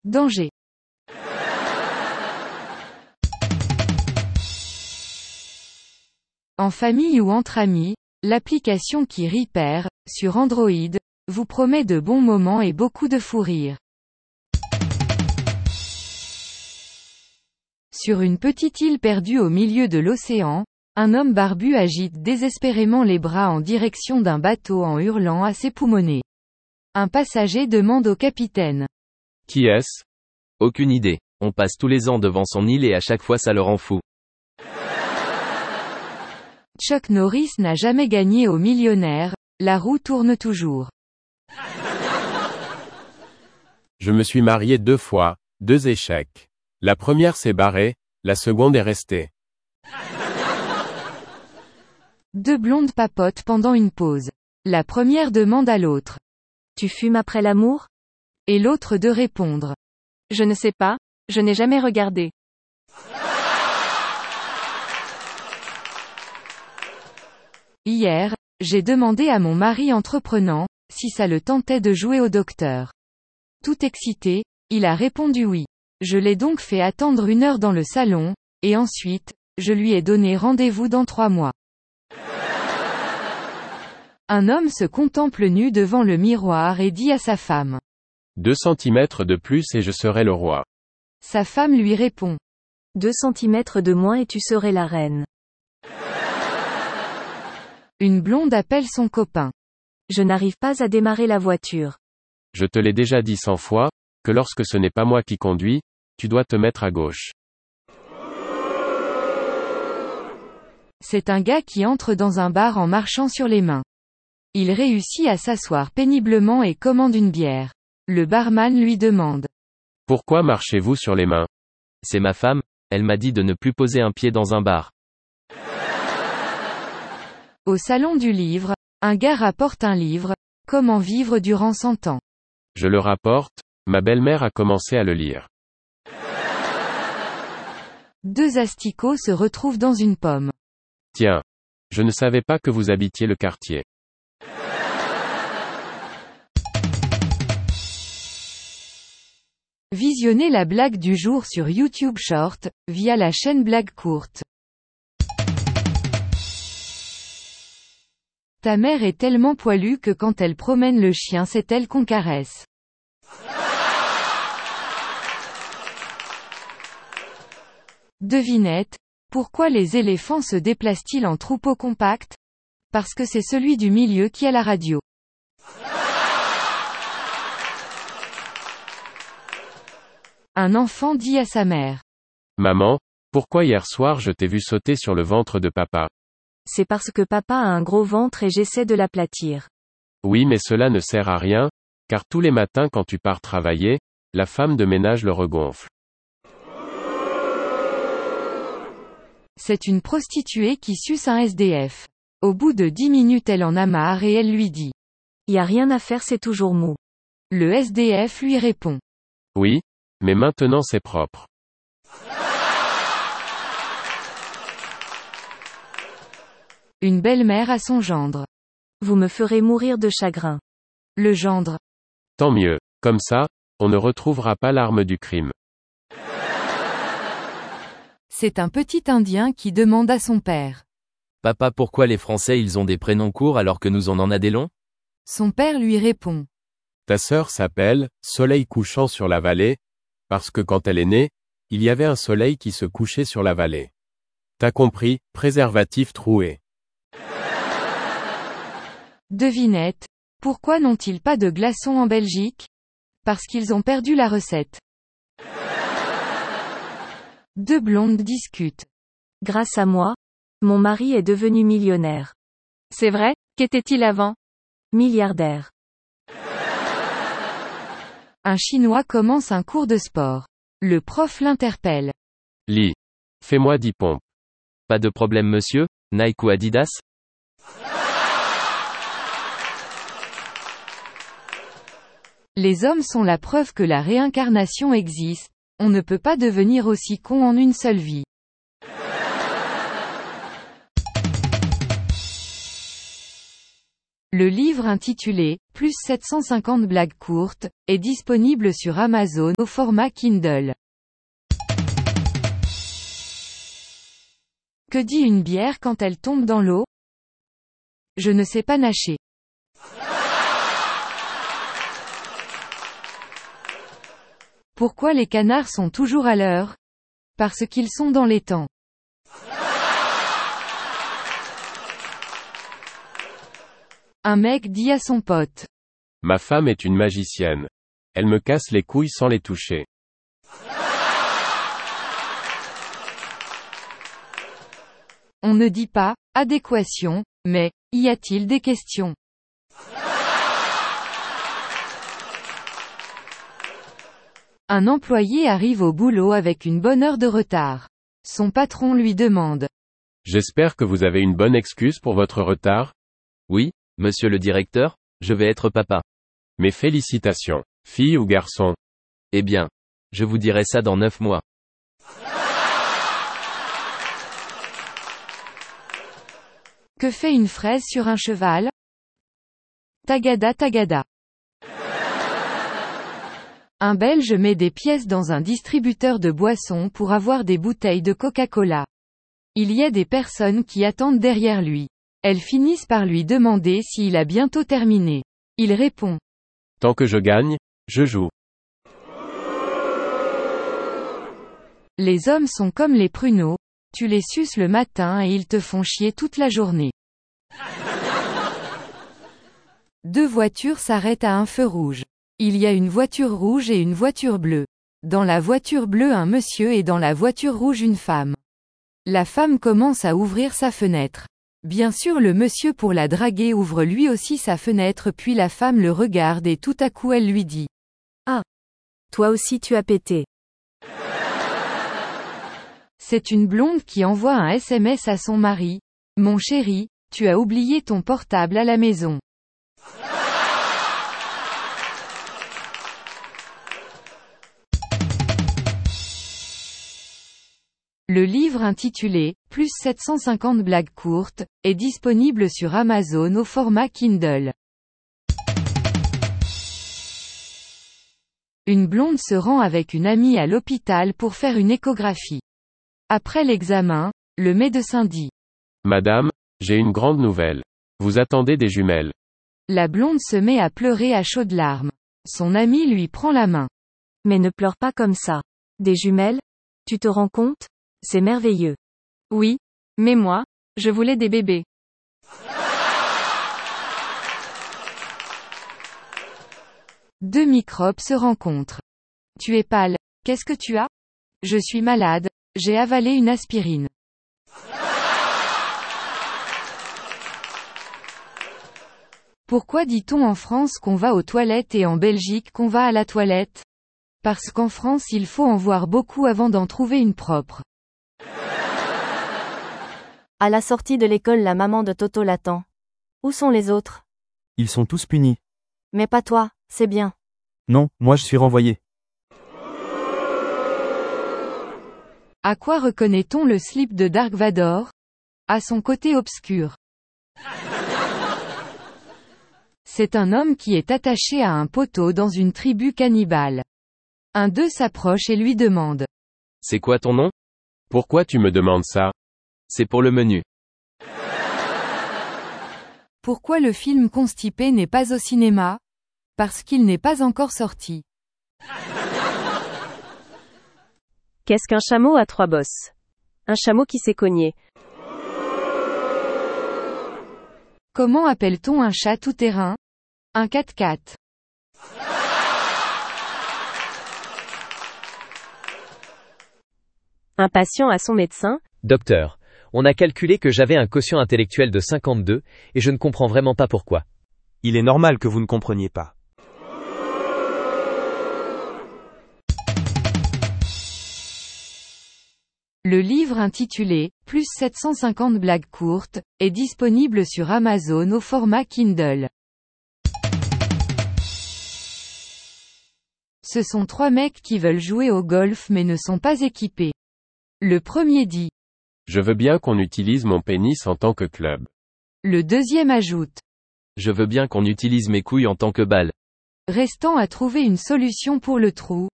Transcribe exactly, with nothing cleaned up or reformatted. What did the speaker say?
Danger. En famille ou entre amis, l'application qui rit perd, sur Android, vous promet de bons moments et beaucoup de fou rire. Sur une petite île perdue au milieu de l'océan, un homme barbu agite désespérément les bras en direction d'un bateau en hurlant à ses poumonnets. Un passager demande au capitaine. Qui est-ce? Aucune idée. On passe tous les ans devant son île et à chaque fois ça le rend fou. Chuck Norris n'a jamais gagné au millionnaire, la roue tourne toujours. Je me suis marié deux fois, deux échecs. La première s'est barrée, la seconde est restée. Deux blondes papotent pendant une pause. La première demande à l'autre. Tu fumes après l'amour? Et l'autre de répondre. Je ne sais pas, je n'ai jamais regardé. Hier, j'ai demandé à mon mari entreprenant, si ça le tentait de jouer au docteur. Tout excité, il a répondu oui. Je l'ai donc fait attendre une heure dans le salon, et ensuite, je lui ai donné rendez-vous dans trois mois. Un homme se contemple nu devant le miroir et dit à sa femme. Deux centimètres de plus et je serai le roi. Sa femme lui répond. Deux centimètres de moins et tu serais la reine. Une blonde appelle son copain. Je n'arrive pas à démarrer la voiture. Je te l'ai déjà dit cent fois, que lorsque ce n'est pas moi qui conduis, tu dois te mettre à gauche. C'est un gars qui entre dans un bar en marchant sur les mains. Il réussit à s'asseoir péniblement et commande une bière. Le barman lui demande. Pourquoi marchez-vous sur les mains? C'est ma femme, elle m'a dit de ne plus poser un pied dans un bar. Au salon du livre, un gars rapporte un livre, Comment vivre durant cent ans. Je le rapporte, ma belle-mère a commencé à le lire. Deux asticots se retrouvent dans une pomme. Tiens. Je ne savais pas que vous habitiez le quartier. Visionnez la blague du jour sur YouTube Short, via la chaîne Blague Courte. Ta mère est tellement poilue que quand elle promène le chien c'est elle qu'on caresse. Devinette, pourquoi les éléphants se déplacent-ils en troupeau compact? Parce que c'est celui du milieu qui a la radio. Un enfant dit à sa mère. Maman, pourquoi hier soir je t'ai vu sauter sur le ventre de papa? C'est parce que papa a un gros ventre et j'essaie de l'aplatir. Oui, mais cela ne sert à rien, car tous les matins quand tu pars travailler, la femme de ménage le regonfle. C'est une prostituée qui suce un S D F. Au bout de dix minutes elle en a marre et elle lui dit. Y a rien à faire, c'est toujours mou. Le S D F lui répond. Oui, mais maintenant c'est propre. Une belle-mère à son gendre. Vous me ferez mourir de chagrin. Le gendre. Tant mieux, comme ça, on ne retrouvera pas l'arme du crime. C'est un petit Indien qui demande à son père. Papa, pourquoi les Français ils ont des prénoms courts alors que nous on en a des longs? Son père lui répond. Ta sœur s'appelle Soleil couchant sur la vallée, parce que quand elle est née, il y avait un soleil qui se couchait sur la vallée. T'as compris, préservatif troué. Devinette, pourquoi n'ont-ils pas de glaçons en Belgique? Parce qu'ils ont perdu la recette. Deux blondes discutent. Grâce à moi, mon mari est devenu millionnaire. C'est vrai, qu'était-il avant? Milliardaire. Un Chinois commence un cours de sport. Le prof l'interpelle. Lis. Fais-moi dix pompes. Pas de problème monsieur, Nike ou Adidas? Les hommes sont la preuve que la réincarnation existe, on ne peut pas devenir aussi con en une seule vie. Le livre intitulé « Plus sept cent cinquante blagues courtes » est disponible sur Amazon au format Kindle. Que dit une bière quand elle tombe dans l'eau? Je ne sais pas nager. Pourquoi les canards sont toujours à l'heure? Parce qu'ils sont dans les temps. Un mec dit à son pote. Ma femme est une magicienne. Elle me casse les couilles sans les toucher. On ne dit pas « adéquation », mais « y a-t-il des questions ?» Un employé arrive au boulot avec une bonne heure de retard. Son patron lui demande. J'espère que vous avez une bonne excuse pour votre retard? Oui, monsieur le directeur, je vais être papa. Mes félicitations. Fille ou garçon? Eh bien, je vous dirai ça dans neuf mois. Que fait une fraise sur un cheval? Tagada tagada. Un Belge met des pièces dans un distributeur de boissons pour avoir des bouteilles de Coca-Cola. Il y a des personnes qui attendent derrière lui. Elles finissent par lui demander s'il a bientôt terminé. Il répond. Tant que je gagne, je joue. Les hommes sont comme les pruneaux, tu les suces le matin et ils te font chier toute la journée. Deux voitures s'arrêtent à un feu rouge. Il y a une voiture rouge et une voiture bleue. Dans la voiture bleue un monsieur et dans la voiture rouge une femme. La femme commence à ouvrir sa fenêtre. Bien sûr le monsieur pour la draguer ouvre lui aussi sa fenêtre puis la femme le regarde et tout à coup elle lui dit. Ah. Toi aussi tu as pété. C'est une blonde qui envoie un S M S à son mari. Mon chéri, tu as oublié ton portable à la maison. Le livre intitulé « Plus sept cent cinquante blagues courtes » est disponible sur Amazon au format Kindle. Une blonde se rend avec une amie à l'hôpital pour faire une échographie. Après l'examen, le médecin dit. Madame, j'ai une grande nouvelle. Vous attendez des jumelles. La blonde se met à pleurer à chaudes larmes. Son amie lui prend la main. Mais ne pleure pas comme ça. Des jumelles? Tu te rends compte? C'est merveilleux. Oui, mais moi, je voulais des bébés. Deux microbes se rencontrent. Tu es pâle. Qu'est-ce que tu as? Je suis malade. J'ai avalé une aspirine. Pourquoi dit-on en France qu'on va aux toilettes et en Belgique qu'on va à la toilette? Parce qu'en France il faut en voir beaucoup avant d'en trouver une propre. À la sortie de l'école la maman de Toto l'attend. Où sont les autres? Ils sont tous punis. Mais pas toi, c'est bien. Non, moi je suis renvoyé. À quoi reconnaît-on le slip de Dark Vador? À son côté obscur. C'est un homme qui est attaché à un poteau dans une tribu cannibale. Un d'eux s'approche et lui demande. C'est quoi ton nom? Pourquoi tu me demandes ça? C'est pour le menu. Pourquoi le film Constipé n'est pas au cinéma? Parce qu'il n'est pas encore sorti. Qu'est-ce qu'un chameau à trois bosses? Un chameau qui s'est cogné. Comment appelle-t-on un chat tout-terrain? Un quatre-quatre. Un patient à son médecin. Docteur, on a calculé que j'avais un quotient intellectuel de cinquante-deux, et je ne comprends vraiment pas pourquoi. Il est normal que vous ne compreniez pas. Le livre intitulé « Plus sept cent cinquante blagues courtes » est disponible sur Amazon au format Kindle. Ce sont trois mecs qui veulent jouer au golf mais ne sont pas équipés. Le premier dit. Je veux bien qu'on utilise mon pénis en tant que club. Le deuxième ajoute. Je veux bien qu'on utilise mes couilles en tant que balle. Restant à trouver une solution pour le trou,